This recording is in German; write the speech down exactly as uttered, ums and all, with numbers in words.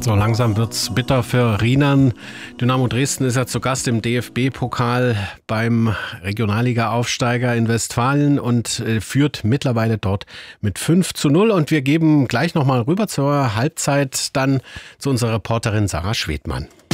So langsam wird's bitter für Riemann. Dynamo Dresden ist ja zu Gast im D F B-Pokal beim Regionalliga-Aufsteiger in Westfalen und äh, führt mittlerweile dort mit fünf zu null. Und wir geben gleich nochmal rüber zur Halbzeit dann zu unserer Reporterin Sarah Schwedmann.